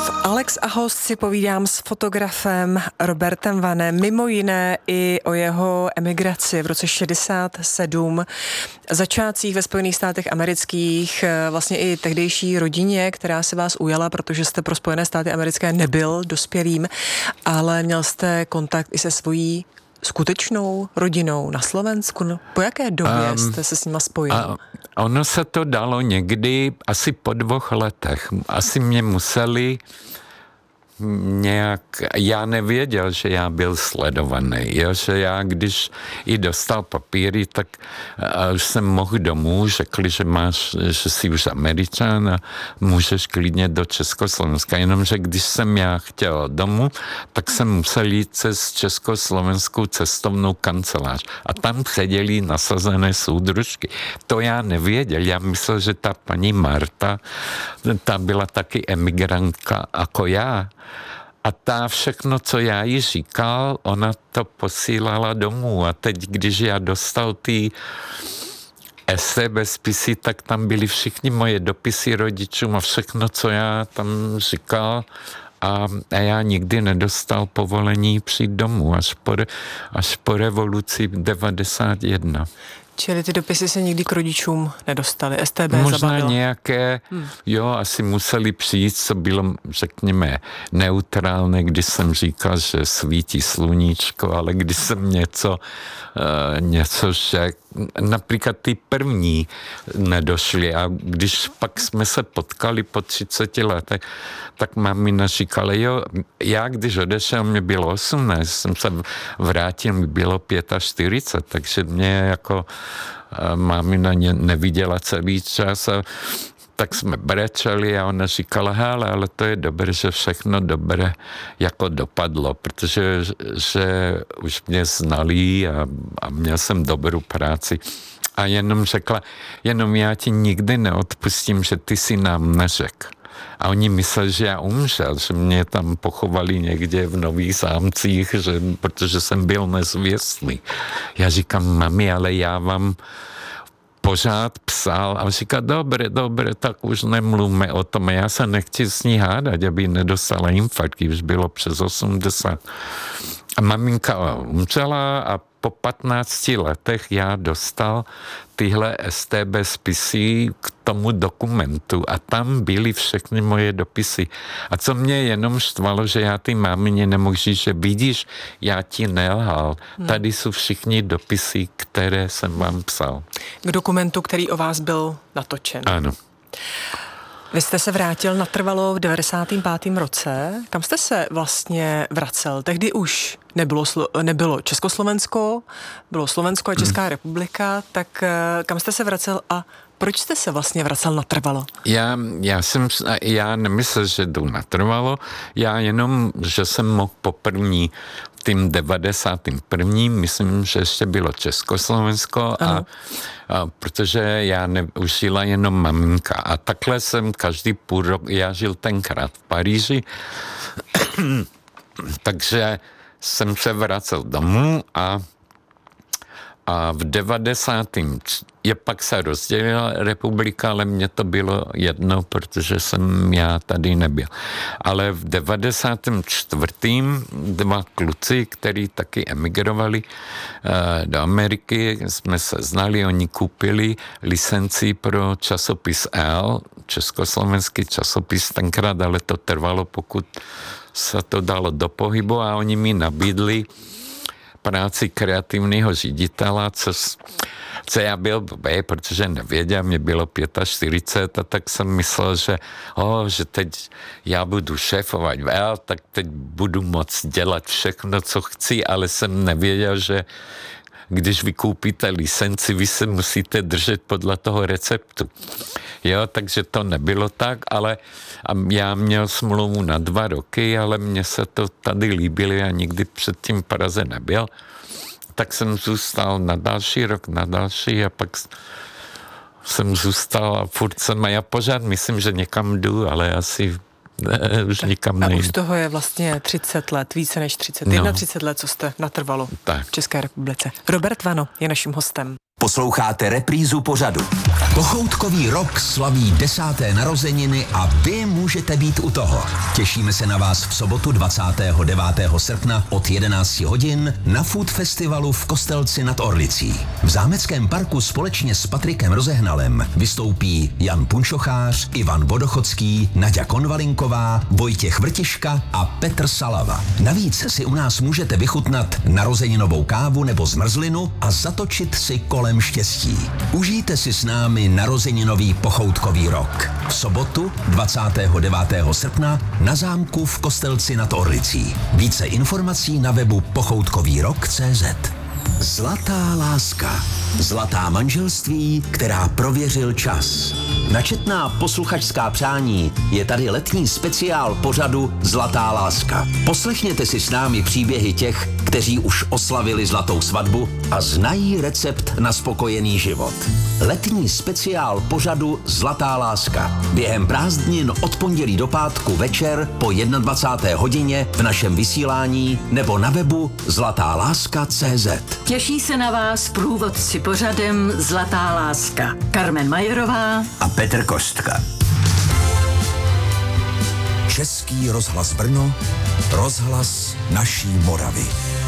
Alex a host si povídám s fotografem Robertem Vanem, mimo jiné i o jeho emigraci v roce 67, začátcích ve Spojených státech amerických, vlastně i tehdejší rodině, která se vás ujala, protože jste pro Spojené státy americké nebyl dospělým, ale měl jste kontakt i se svojí skutečnou rodinou na Slovensku. No, po jaké době jste se s nima spojil? Ono se to dalo někdy asi po 2 letech. Asi mě museli nějak, já nevěděl, že já byl sledovaný, jo? Že já, když i dostal papíry, tak už jsem mohl domů, řekli, že jsi už Američan a můžeš klidně do Československa, jenomže když jsem já chtěl domů, tak jsem musel jít přes Československou cestovnou kancelář a tam seděli nasazené soudružky. To já nevěděl, já myslel, že ta paní Marta, ta byla taky emigrantka jako já. A ta všechno, co já jí říkal, ona to posílala domů. A teď, když já dostal ty STB spisy, tak tam byly všichni moje dopisy rodičům a všechno, co já tam říkal. A já nikdy nedostal povolení přijít domů, až po revoluci 91. Čili ty dopisy se nikdy k rodičům nedostaly. STB možná zabavilo. Nějaké, jo, asi museli přijít, co bylo, řekněme, neutrálné, když jsem říkal, že svítí sluníčko, ale když jsem něco řekl, například ty první nedošly a když pak jsme se potkali po 30 letech, tak mamina říkala, jo, já když odešel, mě bylo 18, jsem se vrátil, mi bylo 45, takže mě jako mamina neviděla celý čas a tak jsme brečeli a ona říkala, hele, ale to je dobré, že všechno dobré jako dopadlo, protože že už mě znali a měl jsem dobrou práci. A jenom řekla, jenom já ti nikdy neodpustím, že ty si nám neřekl. A oni mysleli, že já umřel, že mě tam pochovali někde v Nových Zámcích, protože jsem byl nezvěstný. Já říkám, mami, ale já vám pořád psal a říká, dobré, tak už nemluvme o tom. Já se nechci s ní hádat, aby nedostala infarkt, už bylo přes 80. A maminka umřela a po 15 letech já dostal tyhle STB spisy k tomu dokumentu a tam byly všechny moje dopisy. A co mě jenom štvalo, že já ty mámině nemohl říct, že vidíš, já ti nelhal. Tady jsou všichni dopisy, které jsem vám psal. K dokumentu, který o vás byl natočen. Ano. Vy jste se vrátil natrvalo v 95. roce. Kam jste se vlastně vracel? Tehdy už nebylo Československo, bylo Slovensko a Česká republika, tak kam jste se vracel a proč jste se vlastně vracel natrvalo? Já nemyslel, že jdu natrvalo, já jenom, že jsem mohl poprvní tím 91. myslím, že ještě bylo Československo a protože já už žila jenom maminka a takhle jsem každý půl rok, já žil tenkrát v Paříži, takže jsem se vracel domů a v 90. pak se rozdělila republika, ale mně to bylo jedno, protože jsem já tady nebyl. Ale v 94. 2 kluci, kteří taky emigrovali do Ameriky, jsme se znali, oni koupili licenci pro časopis L, československý časopis tenkrát, ale to trvalo, pokud se to dalo do pohybu a oni mi nabídli práci kreativního ředitela, co já byl blbý, protože nevěděl, mě bylo 45 a tak jsem myslel, že teď já budu šéfovat tak teď budu moct dělat všechno, co chci, ale jsem nevěděl, že když vy koupíte licenci, vy se musíte držet podle toho receptu. Jo, takže to nebylo tak, ale já měl smlouvu na 2 roky, ale mně se to tady líbilo, já nikdy předtím v Praze nebyl. Tak jsem zůstal na další rok, na další a pak jsem zůstal a furt jsem, a já pořád myslím, že někam jdu, ale asi už nikam nejdu. A už toho je vlastně 30 let, více než 30, 31 let, co jste natrvalo v České republice. Robert Vano je naším hostem. Posloucháte reprízu pořadu. Pochoutkový rok slaví 10. narozeniny a vy můžete být u toho. Těšíme se na vás v sobotu 29. srpna od 11 hodin na Food Festivalu v Kostelci nad Orlicí. V Zámeckém parku společně s Patrikem Rozehnalem vystoupí Jan Punčochář, Ivan Vodochodský, Naďa Konvalinková, Vojtěch Vrtiška a Petr Salava. Navíc si u nás můžete vychutnat narozeninovou kávu nebo zmrzlinu a zatočit si kolem štěstí. Užijte si s námi narozeninový pochoutkový rok. V sobotu 29. srpna na zámku v Kostelci nad Orlicí. Více informací na webu pochoutkovýrok.cz. Zlatá láska. Zlatá manželství, která prověřil čas. Na četná posluchačská přání je tady letní speciál pořadu Zlatá láska. Poslechněte si s námi příběhy těch, kteří už oslavili zlatou svatbu a znají recept na spokojený život. Letní speciál pořadu Zlatá láska. Během prázdnin od pondělí do pátku večer po 21. hodině v našem vysílání nebo na webu zlatáláska.cz. Těší se na vás průvodci pořadem Zlatá láska. Karmen Majerová a Petr Kostka. Český rozhlas Brno, rozhlas naší Moravy.